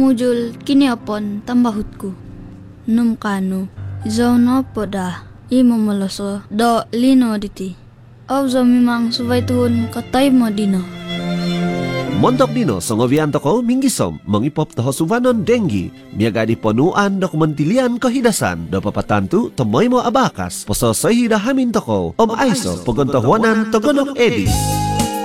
Mujul kiniapon tambahutku. Num kanu. Izaw no poda. Imo moloso do lino diti. Aw zo mimang subay tuhun katay mo dino. Montok dino songovian toko minggisom mengipop toho suvanon denggi miagadi ponuan dokumentilian kehidasan do papatantu tomoy mo abakas poso sohida hamin toko om aiso pogontohuanan togonok edi.